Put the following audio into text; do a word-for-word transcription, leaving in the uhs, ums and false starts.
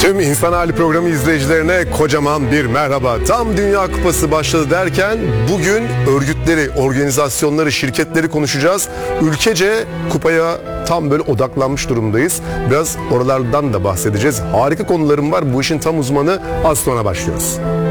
Tüm İnsan Hali programı izleyicilerine kocaman bir merhaba. Tam Dünya Kupası başladı derken bugün örgütleri, organizasyonları, şirketleri konuşacağız. Ülkece kupaya tam böyle odaklanmış durumdayız. Biraz oralardan da bahsedeceğiz. Harika konularım var. Bu işin tam uzmanı, az sonra başlıyoruz.